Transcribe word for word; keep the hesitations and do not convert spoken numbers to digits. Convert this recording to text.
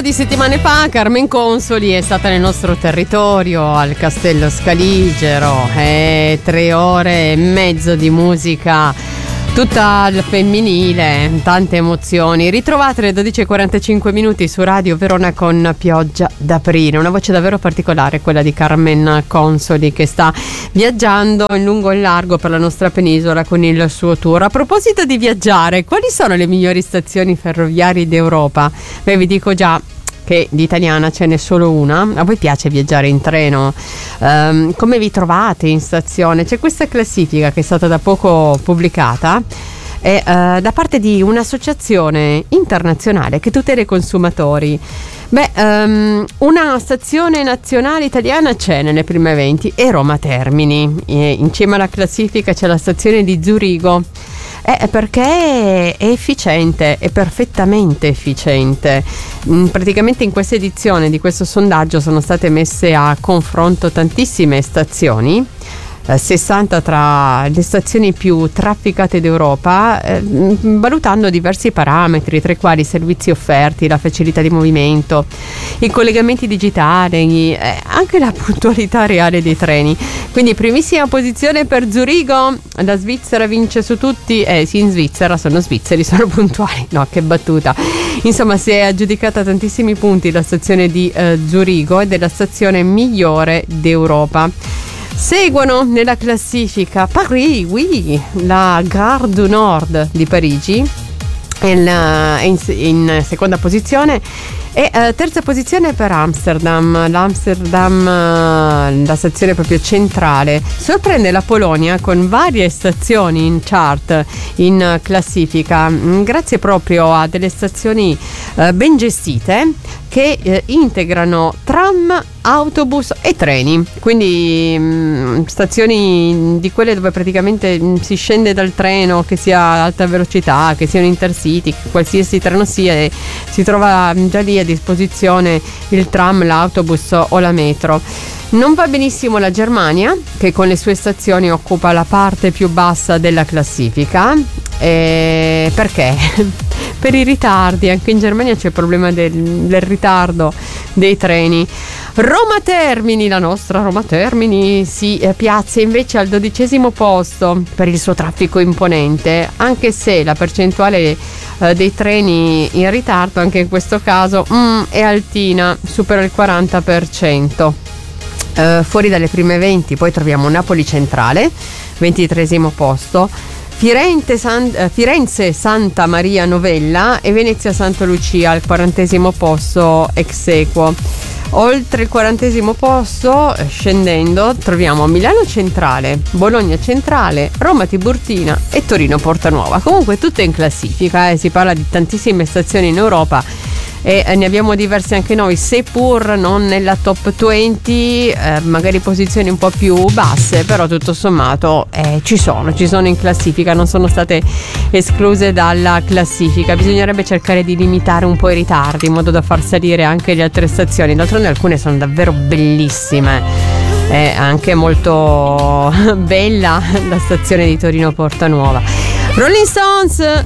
di settimane fa Carmen Consoli è stata nel nostro territorio al Castello Scaligero, e tre ore e mezzo di musica tutta al femminile, tante emozioni. Ritrovate le dodici e quarantacinque minuti su Radio Verona con Pioggia d'aprile, una voce davvero particolare, quella di Carmen Consoli, che sta viaggiando in lungo e in largo per la nostra penisola con il suo tour. A proposito di viaggiare, quali sono le migliori stazioni ferroviarie d'Europa? Beh, vi dico già che di italiana ce n'è solo una. A voi piace viaggiare in treno? Um, come vi trovate in stazione? C'è questa classifica che è stata da poco pubblicata e, uh, da parte di un'associazione internazionale che tutela i consumatori. Beh, um, una stazione nazionale italiana c'è nelle prime venti, è Roma Termini. E in cima alla classifica c'è la stazione di Zurigo. Eh, perché è efficiente, è perfettamente efficiente. Mm, praticamente in questa edizione di questo sondaggio sono state messe a confronto tantissime stazioni, eh, sessanta tra le stazioni più trafficate d'Europa, eh, valutando diversi parametri, tra i quali i servizi offerti, la facilità di movimento, i collegamenti digitali, eh, anche la puntualità reale dei treni. Quindi primissima posizione per Zurigo, la Svizzera vince su tutti, eh sì, in Svizzera sono svizzeri, sono puntuali, no, che battuta. Insomma, si è aggiudicata tantissimi punti la stazione di eh, Zurigo ed è la stazione migliore d'Europa. Seguono nella classifica Paris, oui, la Gare du Nord di Parigi, in, in, in seconda posizione, e uh, terza posizione per Amsterdam, l'Amsterdam, uh, la stazione proprio centrale. Sorprende la Polonia con varie stazioni in chart, in uh, classifica, mh, grazie proprio a delle stazioni uh, ben gestite che uh, integrano tram, autobus e treni, quindi mh, stazioni di quelle dove praticamente mh, si scende dal treno, che sia alta velocità, che sia un intercity, che qualsiasi treno sia, e si trova mh, già lì a disposizione il tram, l'autobus o la metro. Non va benissimo la Germania, che con le sue stazioni occupa la parte più bassa della classifica. E perché? Per i ritardi, anche in Germania c'è il problema del, del ritardo dei treni. Roma Termini, la nostra Roma Termini, si eh, piazza invece al dodicesimo posto per il suo traffico imponente, anche se la percentuale eh, dei treni in ritardo anche in questo caso mm, è altina, supera il quaranta per cento. Uh, fuori dalle prime venti poi troviamo Napoli Centrale, ventitreesimo posto, Firenze, San, uh, Firenze Santa Maria Novella e Venezia Santa Lucia al quarantesimo posto ex aequo. Oltre il quarantesimo posto, scendendo, troviamo Milano Centrale, Bologna Centrale, Roma Tiburtina e Torino Portanuova. Comunque tutte in classifica, eh, si parla di tantissime stazioni in Europa e ne abbiamo diverse anche noi, seppur non nella top venti, eh, magari posizioni un po' più basse, però tutto sommato eh, ci sono, ci sono in classifica, non sono state escluse dalla classifica. Bisognerebbe cercare di limitare un po' i ritardi in modo da far salire anche le altre stazioni, d'altronde alcune sono davvero bellissime. È anche molto bella la stazione di Torino Portanuova. Rolling Stones.